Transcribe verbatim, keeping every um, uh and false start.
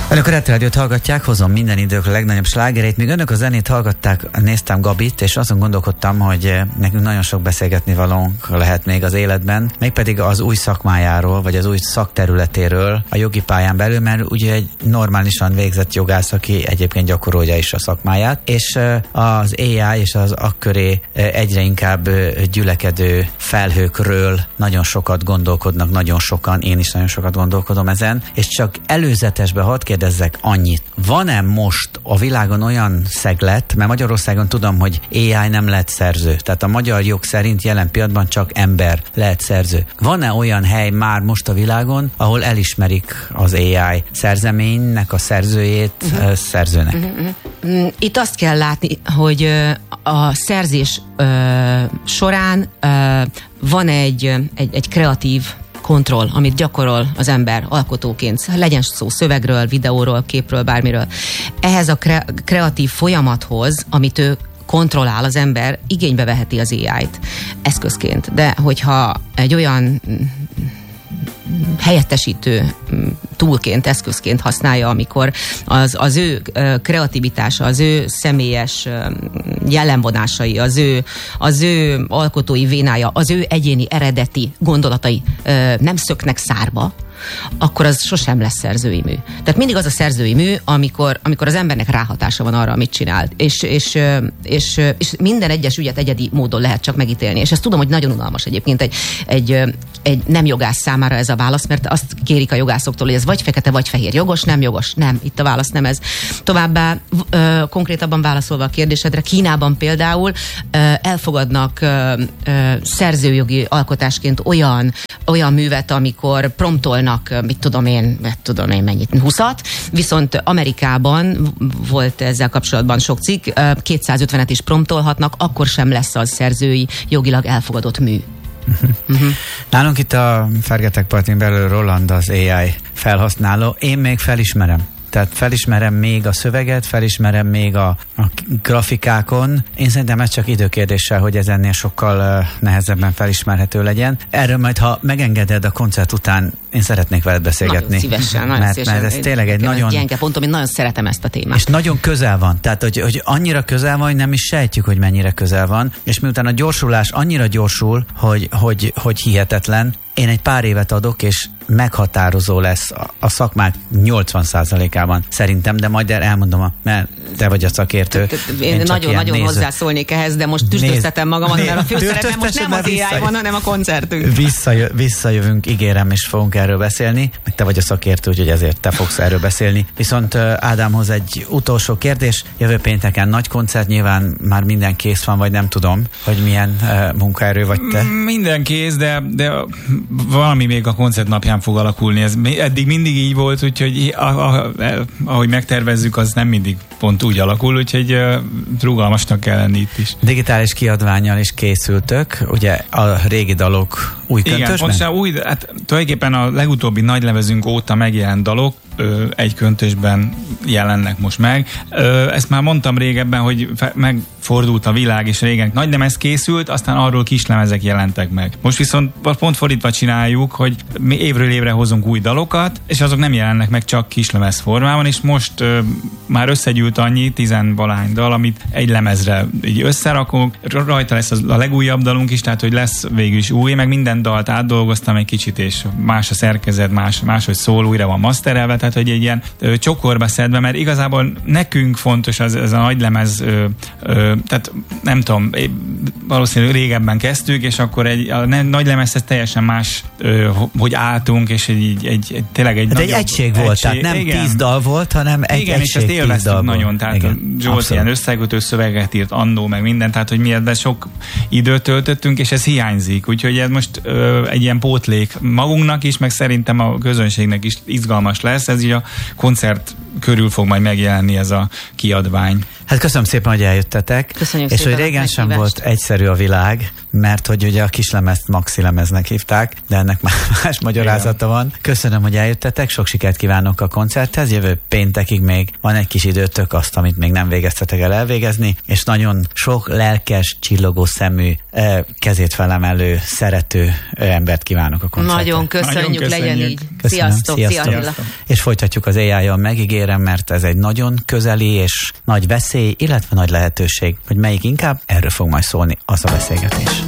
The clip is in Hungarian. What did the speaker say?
Önök a Retro Rádiót hallgatják, hozom minden idők legnagyobb slágerét. Míg önök a zenét hallgatták, néztem Gabit, és azon gondolkodtam, hogy nekünk nagyon sok beszélgetni valónk lehet még az életben, mégpedig az új szakmájáról, vagy az új szakterületéről a jogi pályán belül, mert ugye egy normálisan végzett jogász, aki egyébként gyakorolja is a szakmáját, és az á i és az akköré egyre inkább gyülekedő felhőkről nagyon sokat gondolkodnak, nagyon sokan, én is nagyon sokat gondolkodom ezen, és csak előzetesbe hadd kérdezzek annyit. Van-e most a világon olyan szeglet, mert Magyarországon tudom, hogy á i nem lehet szerző, tehát a magyar jog szerint jelen pillanatban csak ember lehet szerző. Van-e olyan hely már most a világon, ahol elismerik az á i szerzeménynek a szerzőjét uh-huh. szerzőnek? Uh-huh. Itt azt kell látni, hogy a szerzés uh, során uh, van egy, egy, egy kreatív kontroll, amit gyakorol az ember alkotóként. Legyen szó szövegről, videóról, képről, bármiről. Ehhez a kre- kreatív folyamathoz, amit ő kontrollál az ember, igénybe veheti az á i-t eszközként. De hogyha egy olyan helyettesítő túlként, eszközként használja, amikor az, az ő kreativitása, az ő személyes jellemvonásai, az ő, az ő alkotói vénája, az ő egyéni eredeti gondolatai nem szöknek szárba, akkor az sosem lesz szerzői mű. Tehát mindig az a szerzői mű, amikor, amikor az embernek ráhatása van arra, amit csinál. És, és, és, és minden egyes ügyet egyedi módon lehet csak megítélni. És ezt tudom, hogy nagyon unalmas egyébként egy, egy, egy nem jogász számára ez a válasz, mert azt kérik a jogászoktól, hogy ez vagy fekete, vagy fehér. Jogos, nem jogos? Nem. Itt a válasz nem ez. Továbbá ö, konkrétabban válaszolva a kérdésedre, Kínában például ö, elfogadnak ö, ö, szerzőjogi alkotásként olyan, olyan művet, amikor promptolnak mit tudom én, mit tudom én mennyit, húszat, viszont Amerikában volt ezzel kapcsolatban sok cikk, kétszázötvenet is promptolhatnak, akkor sem lesz az szerzői jogilag elfogadott mű. Uh-huh. Uh-huh. Nálunk itt a Fergetegpartin belül Roland az á i felhasználó, én még felismerem. Tehát felismerem még a szöveget, felismerem még a, a grafikákon. Én szerintem ez csak időkérdéssel, hogy ez ennél sokkal uh, nehezebben felismerhető legyen. Erről majd, ha megengeded a koncert után, én szeretnék veled beszélgetni. Nagyon szívesen, nagyon mert, szívesen. Mert ez tényleg egy nagyon... gyenge pontom, én nagyon szeretem ezt a témát. És nagyon közel van. Tehát, hogy, hogy annyira közel van, hogy nem is sejtjük, hogy mennyire közel van. És miután a gyorsulás annyira gyorsul, hogy, hogy, hogy hihetetlen, én egy pár évet adok, és meghatározó lesz a, a szakmák nyolcvan százalékában szerintem, de majd elmondom, mert te vagy a szakértő. Én nagyon-nagyon hozzászólnék ehhez, de most tüstöztetem magamat, mert a főszerepem most nem az á i van, hanem a koncertünk. Visszajö, visszajövünk, ígérem, és fogunk erről beszélni, meg te vagy a szakértő, úgyhogy ezért te fogsz erről beszélni. Viszont Ádámhoz egy utolsó kérdés. Jövő pénteken nagy koncert, nyilván már minden kész van, vagy nem tudom, hogy milyen uh, munkaerő vagy te. Minden kész, de, de valami még a koncert napján fog alakulni. Ez eddig mindig így volt, úgyhogy ahogy megtervezzük, az nem mindig pont úgy alakul, úgyhogy rugalmasnak kell lenni itt is. Digitális kiadvánnyal is készültök, ugye a régi dalok új köntösben? Igen, pontosan új, hát tulajdonképpen a legutóbbi nagylemezünk óta megjelent dalok ö, egy köntösben jelennek most meg. Ö, ezt már mondtam régebben, hogy fe, megfordult a világ, és régen nagylemez készült, aztán arról kislemezek jelentek meg. Most viszont pont fordítva csináljuk, hogy mi évről évre hozunk új dalokat, és azok nem jelennek meg csak kislemez formában, és most ö, már összegyűlt annyi, tizenvalány dal, amit egy lemezre így összerakunk. Rajta lesz a legújabb dalunk is, tehát hogy lesz végül is új, meg minden dalt átdolgoztam egy kicsit, és más a szerkezet, más, máshogy szól, újra van masterelve, tehát hogy egy ilyen ö, csokorba szedve, mert igazából nekünk fontos az, ez a nagy lemez, ö, ö, tehát nem tudom, valószínűleg régebben kezdtük, és akkor egy a nagy lemezhez teljesen más, ö, hogy álltunk, és egy, egy, egy tényleg egy hát nagyobb, egy egység volt, egység, tehát nem igen. tíz dal volt, hanem egy igen, egység, és ezt élveztük nagyon, tehát igen, Zsolt ilyen összekötő szöveget írt annó, meg minden, tehát hogy mi ebben sok időt töltöttünk, és ez hiányzik, úgyhogy ez most ö, egy ilyen pótlék magunknak is, meg szerintem a közönségnek is izgalmas lesz, ez így a koncert körül fog majd megjelenni ez a kiadvány. Hát köszönöm szépen, hogy eljöttetek. Köszönjük és szépen hogy régen sem meghívást. volt egyszerű a világ, mert hogy ugye a kislemezt maxi lemeznek hívták, de ennek már más magyarázata van. Köszönöm, hogy eljöttetek, sok sikert kívánok a koncerthez, jövő péntekig még van egy kis időtök azt, amit még nem végeztetek el elvégezni, és nagyon sok lelkes, csillogó szemű, kezét felemelő, szerető embert kívánok a koncertre. Nagyon köszönjük, Nagyon köszönjük. legyen így. Köszönöm. Sziasztok, Sziasztok. szia Attila. És folytatjuk az á í-on, megígérem, mert ez egy nagyon közeli és nagy veszély, illetve nagy lehetőség, hogy melyik inkább, erről fog majd szólni az a beszélgetés.